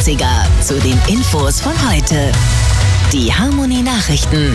80er zu den Infos von heute. Die Harmony Nachrichten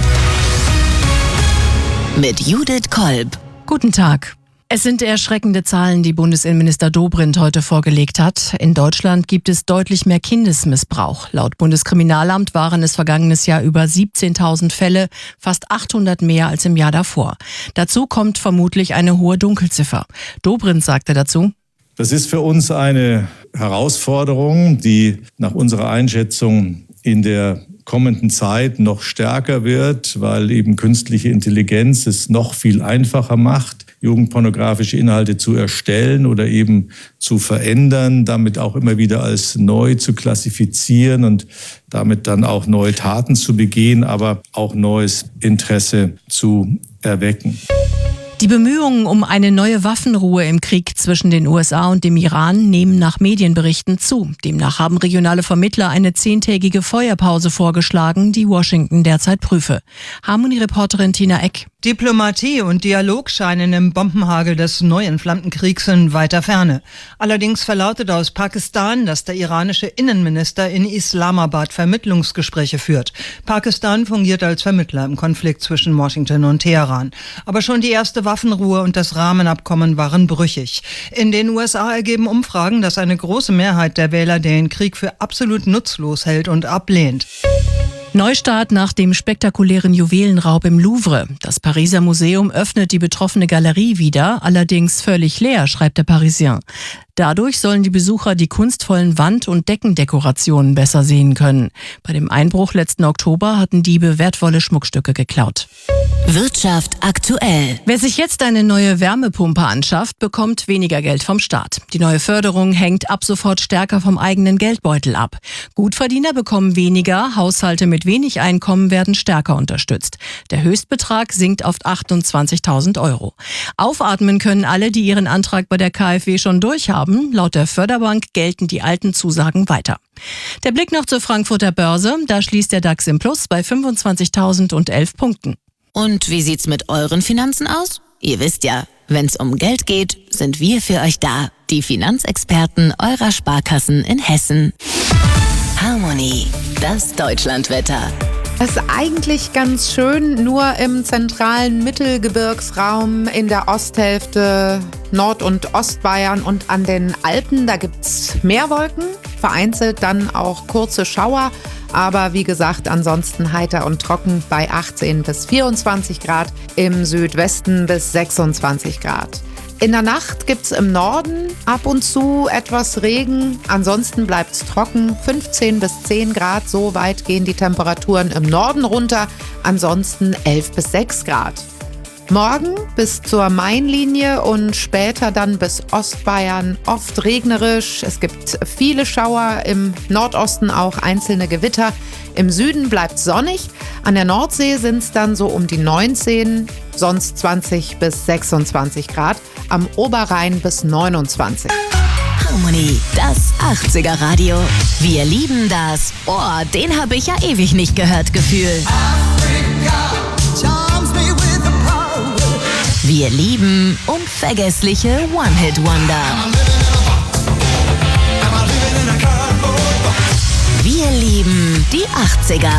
mit Judith Kolb. Guten Tag. Es sind erschreckende Zahlen, die Bundesinnenminister Dobrindt heute vorgelegt hat. In Deutschland gibt es deutlich mehr Kindesmissbrauch. Laut Bundeskriminalamt waren es vergangenes Jahr über 17.000 Fälle, fast 800 mehr als im Jahr davor. Dazu kommt vermutlich eine hohe Dunkelziffer. Dobrindt sagte dazu: Das ist für uns eine Herausforderung, die nach unserer Einschätzung in der kommenden Zeit noch stärker wird, weil eben künstliche Intelligenz es noch viel einfacher macht, jugendpornografische Inhalte zu erstellen oder eben zu verändern, damit auch immer wieder als neu zu klassifizieren und damit dann auch neue Taten zu begehen, aber auch neues Interesse zu erwecken. Die Bemühungen um eine neue Waffenruhe im Krieg zwischen den USA und dem Iran nehmen nach Medienberichten zu. Demnach haben regionale Vermittler eine 10-tägige Feuerpause vorgeschlagen, die Washington derzeit prüfe. Harmony-Reporterin Tina Eck. Diplomatie und Dialog scheinen im Bombenhagel des neu entflammten Kriegs in weiter Ferne. Allerdings verlautet aus Pakistan, dass der iranische Innenminister in Islamabad Vermittlungsgespräche führt. Pakistan fungiert als Vermittler im Konflikt zwischen Washington und Teheran. Aber schon die erste Waffenruhe und das Rahmenabkommen waren brüchig. In den USA ergeben Umfragen, dass eine große Mehrheit der Wähler den Krieg für absolut nutzlos hält und ablehnt. Neustart nach dem spektakulären Juwelenraub im Louvre. Das Pariser Museum öffnet die betroffene Galerie wieder, allerdings völlig leer, schreibt der Parisien. Dadurch sollen die Besucher die kunstvollen Wand- und Deckendekorationen besser sehen können. Bei dem Einbruch letzten Oktober hatten Diebe wertvolle Schmuckstücke geklaut. Wirtschaft aktuell. Wer sich jetzt eine neue Wärmepumpe anschafft, bekommt weniger Geld vom Staat. Die neue Förderung hängt ab sofort stärker vom eigenen Geldbeutel ab. Gutverdiener bekommen weniger, Haushalte mit wenig Einkommen werden stärker unterstützt. Der Höchstbetrag sinkt auf 28.000 €. Aufatmen können alle, die ihren Antrag bei der KfW schon durch haben. Laut der Förderbank gelten die alten Zusagen weiter. Der Blick noch zur Frankfurter Börse. Da schließt der DAX im Plus bei 25.011 Punkten. Und wie sieht's mit euren Finanzen aus? Ihr wisst ja, wenn's um Geld geht, sind wir für euch da. Die Finanzexperten eurer Sparkassen in Hessen. Harmony, das Deutschlandwetter. Es ist eigentlich ganz schön, nur im zentralen Mittelgebirgsraum, in der Osthälfte Nord- und Ostbayern und an den Alpen, da gibt's mehr Wolken, vereinzelt dann auch kurze Schauer, aber wie gesagt, ansonsten heiter und trocken bei 18 bis 24 Grad, im Südwesten bis 26 Grad. In der Nacht gibt's im Norden ab und zu etwas Regen, ansonsten bleibt's trocken, 15 bis 10 Grad, so weit gehen die Temperaturen im Norden runter, ansonsten 11 bis 6 Grad. Morgen bis zur Mainlinie und später dann bis Ostbayern oft regnerisch. Es gibt viele Schauer, im Nordosten auch einzelne Gewitter. Im Süden bleibt sonnig. An der Nordsee sind es dann so um die 19, sonst 20 bis 26 Grad. Am Oberrhein bis 29. Harmony, das 80er Radio. Wir lieben das. Oh, den habe ich ja ewig nicht gehört, Gefühl. Wir lieben unvergessliche One-Hit-Wonder. Wir lieben die 80er.